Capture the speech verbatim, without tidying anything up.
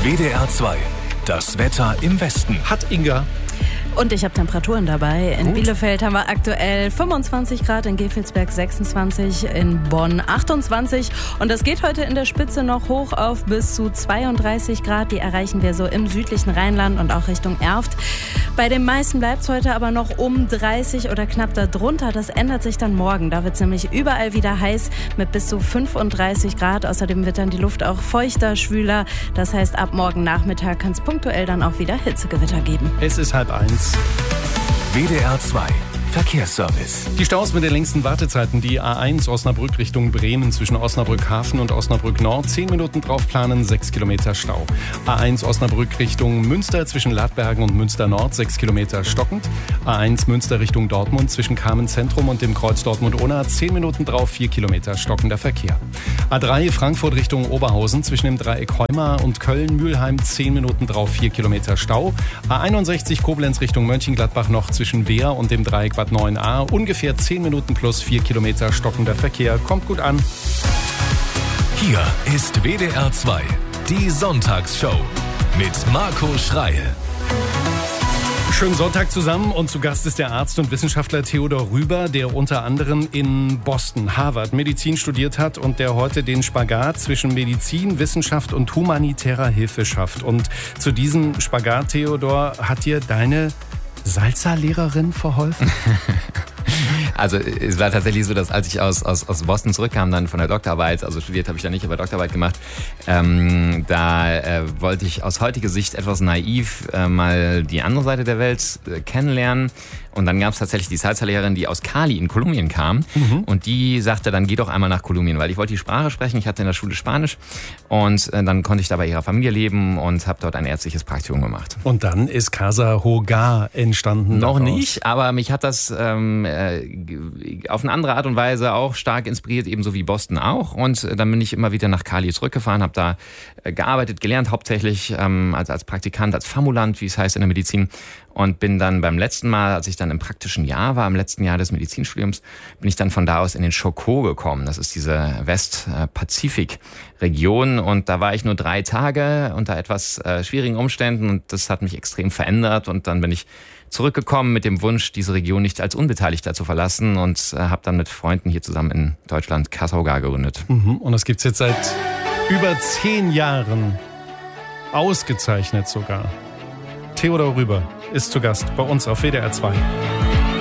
W D R zwei. Das Wetter im Westen. Hat Inga. Und ich habe Temperaturen dabei. In Gut. Bielefeld haben wir aktuell fünfundzwanzig Grad, in Gevelsberg sechsundzwanzig, in Bonn achtundzwanzig. Und das geht heute in der Spitze noch hoch auf bis zu zweiunddreißig Grad. Die erreichen wir so im südlichen Rheinland und auch Richtung Erft. Bei den meisten bleibt es heute aber noch um dreißig oder knapp darunter. Das ändert sich dann morgen. Da wird es nämlich überall wieder heiß mit bis zu fünfunddreißig Grad. Außerdem wird dann die Luft auch feuchter, schwüler. Das heißt, ab morgen Nachmittag kann es punktuell dann auch wieder Hitzegewitter geben. Es ist halb eins. W D R zwei. Verkehrsservice. Die Staus mit den längsten Wartezeiten, die A eins Osnabrück Richtung Bremen zwischen Osnabrück Hafen und Osnabrück Nord. zehn Minuten drauf planen, sechs Kilometer Stau. A eins Osnabrück Richtung Münster zwischen Ladbergen und Münster Nord, sechs Kilometer stockend. A eins Münster Richtung Dortmund zwischen Kamen Zentrum und dem Kreuz Dortmund-Unna, zehn Minuten drauf, vier Kilometer stockender Verkehr. A drei Frankfurt Richtung Oberhausen zwischen dem Dreieck Heumar und Köln-Mühlheim, zehn Minuten drauf, vier Kilometer Stau. A einundsechzig Koblenz Richtung Mönchengladbach noch zwischen Wehr und dem Dreieck Bad neun a, ungefähr zehn Minuten plus vier Kilometer stockender Verkehr. Kommt gut an. Hier ist W D R zwei. Die Sonntagsshow mit Marco Schreil. Schönen Sonntag zusammen und zu Gast ist der Arzt und Wissenschaftler Theodor Rüber, der unter anderem in Boston, Harvard, Medizin studiert hat und der heute den Spagat zwischen Medizin, Wissenschaft und humanitärer Hilfe schafft. Und zu diesem Spagat, Theodor, hat dir deine Salsa-Lehrerin verholfen? Also es war tatsächlich so, dass als ich aus, aus, aus Boston zurückkam, dann von der Doktorarbeit, also studiert habe ich da nicht, aber Doktorarbeit gemacht, ähm, da äh, wollte ich aus heutiger Sicht etwas naiv äh, mal die andere Seite der Welt äh, kennenlernen. Und dann gab es tatsächlich die Salsa-Lehrerin, die aus Cali in Kolumbien kam. Mhm. Und die sagte, dann geh doch einmal nach Kolumbien, weil ich wollte die Sprache sprechen. Ich hatte in der Schule Spanisch und äh, dann konnte ich da bei ihrer Familie leben und habe dort ein ärztliches Praktikum gemacht. Und dann ist Casa Hogar entstanden. Noch daraus. nicht, aber mich hat das ähm, äh, auf eine andere Art und Weise auch stark inspiriert, ebenso wie Boston auch. Und äh, dann bin ich immer wieder nach Cali zurückgefahren, habe da äh, gearbeitet, gelernt, hauptsächlich ähm, als, als Praktikant, als Formulant, wie es heißt in der Medizin. Und bin dann beim letzten Mal, als ich dann im praktischen Jahr war, im letzten Jahr des Medizinstudiums, bin ich dann von da aus in den Chocó gekommen. Das ist diese Westpazifik-Region. Und da war ich nur drei Tage unter etwas äh, schwierigen Umständen. Und das hat mich extrem verändert. Und dann bin ich zurückgekommen mit dem Wunsch, diese Region nicht als Unbeteiligter zu verlassen. Und äh, habe dann mit Freunden hier zusammen in Deutschland Casa Hogar gegründet. Mhm. Und das gibt's jetzt seit über zehn Jahren. Ausgezeichnet sogar. Theodor Rüber ist zu Gast bei uns auf W D R zwei.